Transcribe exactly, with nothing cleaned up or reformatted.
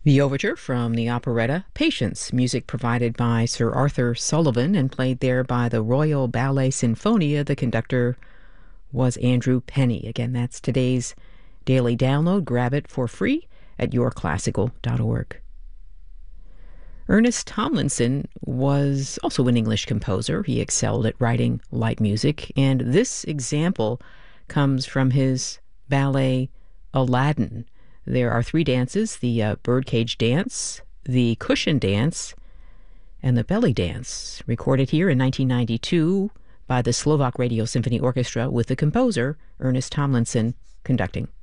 The overture from the operetta Patience, music provided by Sir Arthur Sullivan and played there by the Royal Ballet Sinfonia. The conductor was Andrew Penny. Again, that's today's daily download. Grab it for free at your classical dot org. Ernest Tomlinson was also an English composer. He excelled at writing light music, and this example comes from his ballet Aladdin. There are three dances: the uh, birdcage dance, the cushion dance, and the belly dance, recorded here in nineteen ninety-two by the Slovak Radio Symphony Orchestra with the composer Ernest Tomlinson conducting.